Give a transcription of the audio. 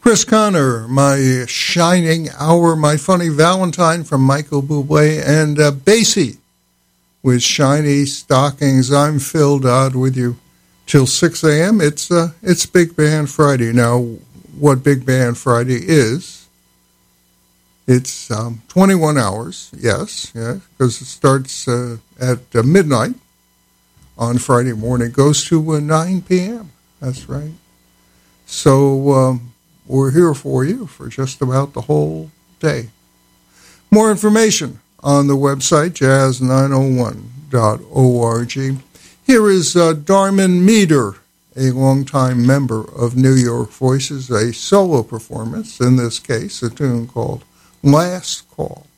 Chris Connor, My Shining Hour, My Funny Valentine from Michael Bublé, and Basie with Shiny Stockings. I'm Phil Dodd with you till 6 a.m. It's Big Band Friday. Now, what Big Band Friday is, it's 21 hours, yes, because it starts at midnight on Friday morning, goes to 9 p.m. That's right. So we're here for you for just about the whole day. More information on the website, jazz901.org. Here is Darman Meader, a longtime member of New York Voices, a solo performance, in this case, a tune called Last Call.